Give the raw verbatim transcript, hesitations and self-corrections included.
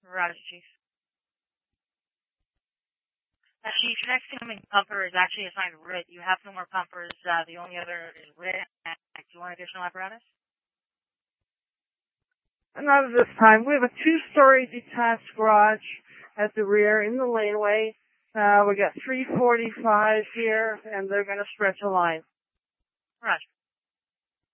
Roger, Chief. Uh, Chief, your next incoming pumper is actually assigned R I T. You have no more pumpers. Uh, the only other is R I T. Do you want additional apparatus? Not at this time. We have a two-story detached garage at the rear in the laneway. Uh, we got three forty-five here, and they're going to stretch a line. Roger.